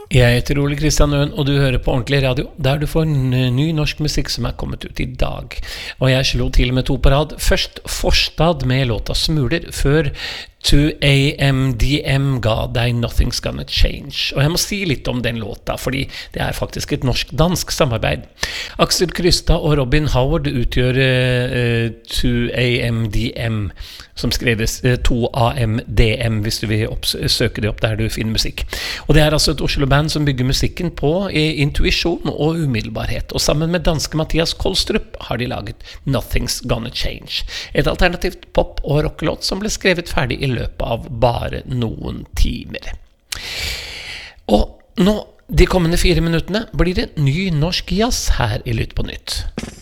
Jeg heter Ole Kristian Øen, og du hører på Ordentlig Radio, der du får ny norsk musikk som kommet ut i dag. Og jeg slo til med 2 på rad. Først Forstad med låta Smuler, før 2AMDM ga deg Nothing's Gonna Change. Og jeg må si litt om den låta, fordi det faktisk et norsk-dansk samarbeid. Aksel Krystad og Robin Howard utgjør 2AMDM, som skreves 2AMDM, hvis du vil søke det opp der du finner musikk. Og det altså et Oslo-band som bygger musikken på intuisjon og umiddelbarhet. Og sammen med danske Mathias Kolstrup har de laget Nothing's Gonna Change. Et alternativt pop- og rockelåt som ble skrevet ferdig i løpet av bare noen timer. Og nå, de kommende 4 minuttene, blir det ny norsk jazz her i Lytt på Nytt.